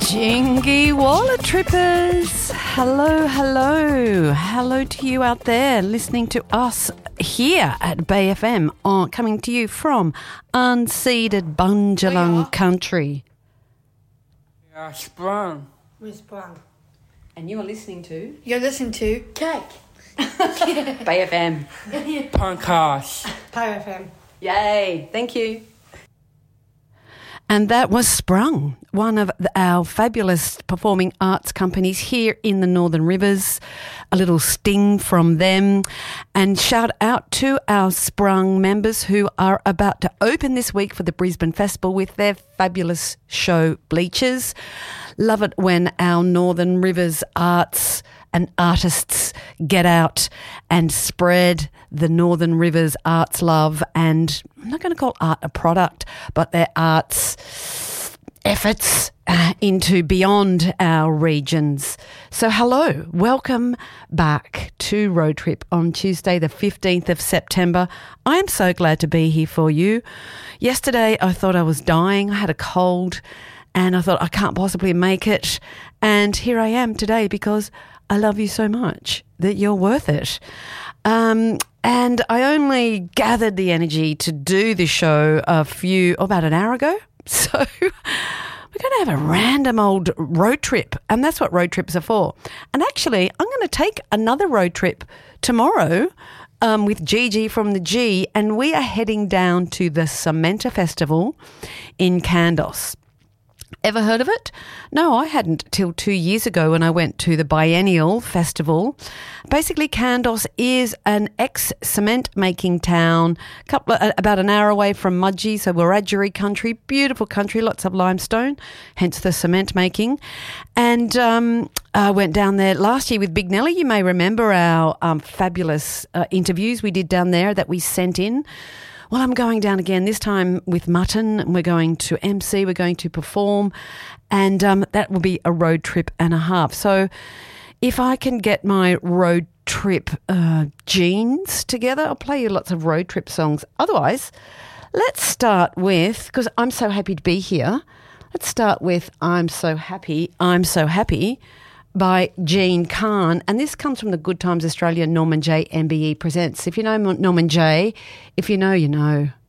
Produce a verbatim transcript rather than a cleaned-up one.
Jingy Walla Trippers. Hello, hello. Hello to you out there listening to us here at Bay F M, on, coming to you from unceded Bundjalung country. We are sprung. We're sprung. And you are listening to You're listening to Cake. Bay F M. Podcast. Power F M. Yay, thank you. And that was Sprung, one of our fabulous performing arts companies here in the Northern Rivers. A little sting from them. And shout out to our Sprung members who are about to open this week for the Brisbane Festival with their fabulous show Bleachers. Love it when our Northern Rivers arts and artists get out and spread the Northern Rivers arts love, and I'm not going to call art a product, but their arts efforts uh, into beyond our regions. So hello, welcome back to Road Trip on Tuesday the fifteenth of September. I am so glad to be here for you. Yesterday I thought I was dying. I had a cold and I thought I can't possibly make it, and here I am today because I love you so much that you're worth it. Um, and I only gathered the energy to do the show a few, about an hour ago. So we're going to have a random old road trip, and that's what road trips are for. And actually, I'm going to take another road trip tomorrow um, with Gigi from the G, and we are heading down to the Cementa Festival in Kandos. Ever heard of it? No, I hadn't till two years ago when I went to the Biennial Festival. Basically, Kandos is an ex-cement making town, couple of, about an hour away from Mudgee, so Wiradjuri country, beautiful country, lots of limestone, hence the cement making. And um, I went down there last year with Big Nelly. You may remember our um, fabulous uh, interviews we did down there that we sent in. Well, I'm going down again, this time with Mutton, and we're going to M C, we're going to perform, and um, that will be a road trip and a half. So if I can get my road trip uh, genes together, I'll play you lots of road trip songs. Otherwise, let's start with, because I'm so happy to be here, let's start with I'm So Happy, I'm So Happy by Jean Khan, and this comes from the Good Times Australia Norman J M B E Presents. If you know Norman J, if you know, you know.